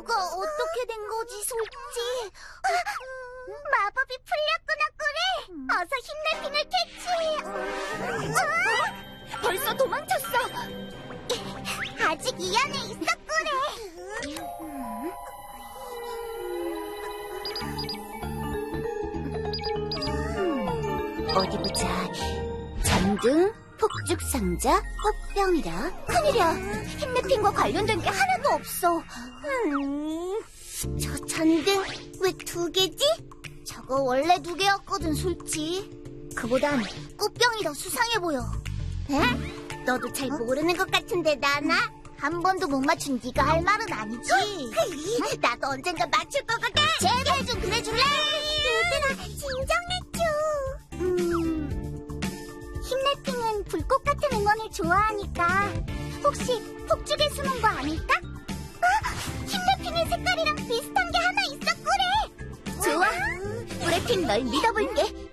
누가 어떻게 된 거지, 솔지? 마법이 풀렸구나, 꾸레. 어서 흰내핑을 캐치해. 벌써 도망쳤어. 아직 이 안에 있어, 꾸레. 어디 보자. 전등, 폭죽상자, 꽃병이라. 큰일이야. 흰내핑과 관련된 게 하나도 없어. 저 전등 왜 2개지? 저거 원래 2개였거든, 솔지. 그보단 꽃병이 더 수상해 보여. 에? 너도 잘 모르는 것 같은데, 나나? 한 번도 못 맞춘 네가 할 말은 아니지. 나도 언젠가 맞출 거거든. 제발 좀 그래줄래? 얘들아, 진정해줘. 흰내핑은 불꽃 같은 응원을 좋아하니까 혹시 폭죽에 숨은 거 아닐까? 흰내핑의 색깔이랑 비슷한 게 하나 있어, 꾸레. 좋아, 꾸레핑 널 믿어볼게.